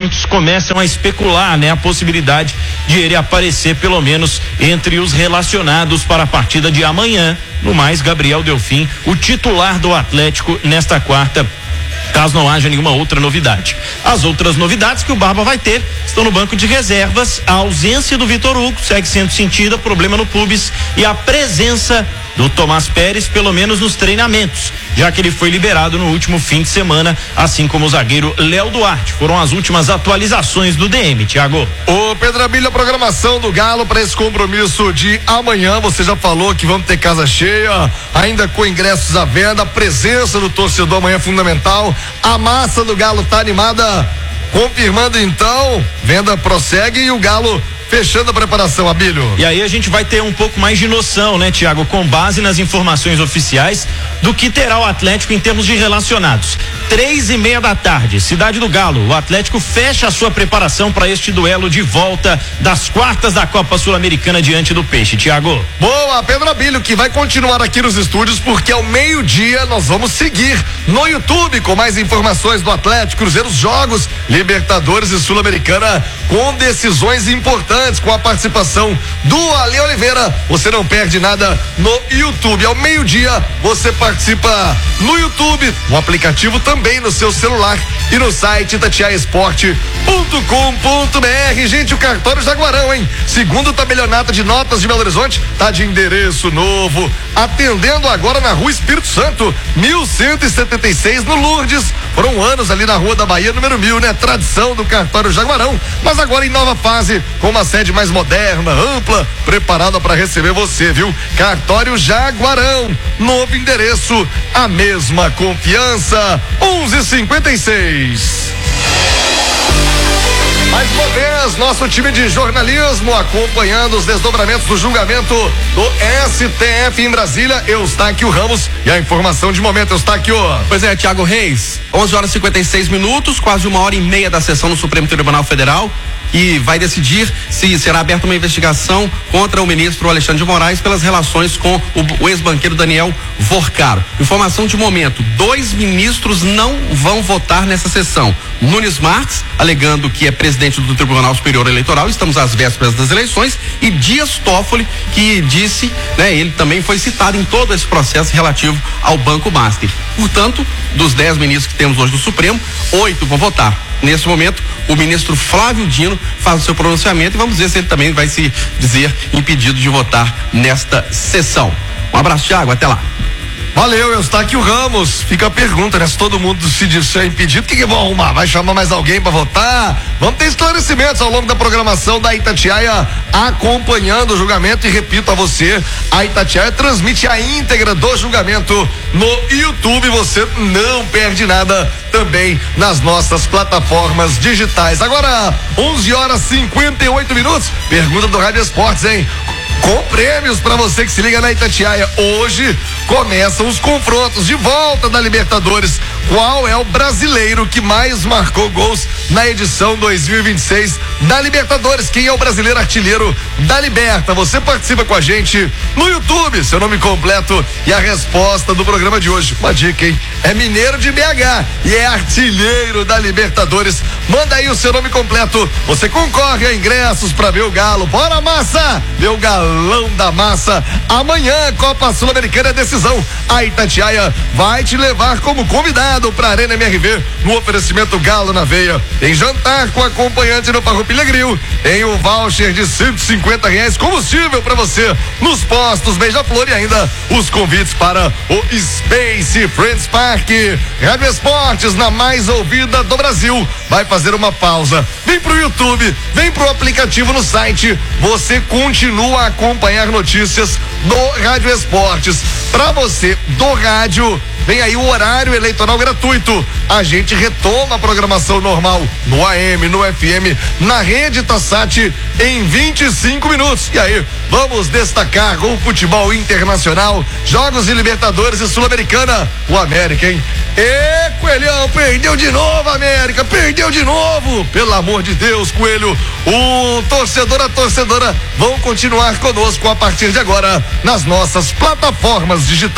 fontes começam a especular, né, a possibilidade de ele aparecer pelo menos entre os relacionados para a partida de amanhã. No mais, Gabriel Delfim, o titular do Atlético nesta quarta, caso não haja nenhuma outra novidade. As outras novidades que o Barba vai ter estão no banco de reservas. A ausência do Vitor Hugo segue sendo sentida, problema no pubis, e a presença do Tomás Pérez, pelo menos nos treinamentos, já que ele foi liberado no último fim de semana, assim como o zagueiro Léo Duarte. Foram as últimas atualizações do DM, Thiago. Ô Pedro Abílio, a programação do Galo para esse compromisso de amanhã, você já falou que vamos ter casa cheia, ainda com ingressos à venda, a presença do torcedor amanhã é fundamental, a massa do Galo tá animada, confirmando então, venda prossegue e o Galo fechando a preparação, Abílio. E aí a gente vai ter um pouco mais de noção, né, Thiago, com base nas informações oficiais do que terá o Atlético em termos de relacionados. 3:30 da tarde, Cidade do Galo. O Atlético fecha a sua preparação para este duelo de volta das quartas da Copa Sul-Americana diante do Peixe, Thiago. Boa, Pedro Abílio, que vai continuar aqui nos estúdios, porque ao meio-dia nós vamos seguir no YouTube com mais informações do Atlético, Cruzeiro, jogos, Libertadores e Sul-Americana, com decisões importantes, com a participação do Ale Oliveira. Você não perde nada no YouTube. Ao meio-dia você participa no YouTube, no aplicativo também no seu celular e no site itatiaesporte.com.br. Gente, o cartório Jaguarão, hein? Segundo tabelionato de notas de Belo Horizonte, tá de endereço novo, atendendo agora na Rua Espírito Santo, 1176, no Lourdes. Foram anos ali na Rua da Bahia, número 1000, né? Tradição do cartório Jaguarão, mas agora em nova fase, com uma sede mais moderna, ampla, preparada para receber você, viu? Cartório Jaguarão, novo endereço, a mesma confiança. 11:56. Mais uma vez, nosso time de jornalismo acompanhando os desdobramentos do julgamento do STF em Brasília. Eustáquio Ramos e a informação de momento, Eustáquio. Pois é, Thiago Reis, 11h56, quase 1h30 da sessão no Supremo Tribunal Federal, e vai decidir se será aberta uma investigação contra o ministro Alexandre de Moraes pelas relações com o ex-banqueiro Daniel Vorcaro. Informação de momento: 2 ministros não vão votar nessa sessão. Nunes Marques, alegando que é presidente do Tribunal Superior Eleitoral, estamos às vésperas das eleições, e Dias Toffoli, que disse, né, ele também foi citado em todo esse processo relativo ao Banco Master. Portanto, dos 10 ministros que temos hoje do Supremo, 8 vão votar. Nesse momento, o ministro Flávio Dino faz o seu pronunciamento e vamos ver se ele também vai se dizer impedido de votar nesta sessão. Um abraço, Thiago, até lá. Valeu, Eustáquio Ramos. Fica a pergunta, né? Se todo mundo se disser impedido, o que vão arrumar? Vai chamar mais alguém para votar? Vamos ter esclarecimentos ao longo da programação da Itatiaia, acompanhando o julgamento. E repito a você, a Itatiaia transmite a íntegra do julgamento no YouTube. Você não perde nada também nas nossas plataformas digitais. Agora, 11h58. Pergunta do Rádio Esportes, hein? Com prêmios para você que se liga na Itatiaia. Hoje começam os confrontos de volta da Libertadores. Qual é o brasileiro que mais marcou gols na edição 2026 da Libertadores? Quem é o brasileiro artilheiro da Liberta? Você participa com a gente no YouTube, seu nome completo e a resposta do programa de hoje. Uma dica, hein? É mineiro de BH e é artilheiro da Libertadores. Manda aí o seu nome completo. Você concorre a ingressos para ver o Galo. Bora, massa! Ver o Galão da Massa. Amanhã, Copa Sul-Americana é decisão. A Itatiaia vai te levar como convidado para a Arena MRV no oferecimento Galo na Veia. Tem jantar com acompanhante no Farroupilha Grill. Tem o voucher de R$150 combustível para você nos postos Beija-Flor e ainda os convites para o Space Friends Park. Rádio Esportes, na mais ouvida do Brasil, vai fazer uma pausa. Vem pro YouTube, vem pro aplicativo no site. Você continua a acompanhar notícias do Rádio Esportes. Para você do rádio, vem aí o horário eleitoral gratuito. A gente retoma a programação normal no AM, no FM, na rede Tassat em 25 minutos. E aí, vamos destacar com o futebol internacional, jogos de Libertadores e Sul-Americana. O América, hein? E Coelhão, perdeu de novo, América, perdeu de novo. Pelo amor de Deus, Coelho, o torcedor, a torcedora vão continuar conosco a partir de agora nas nossas plataformas digitais.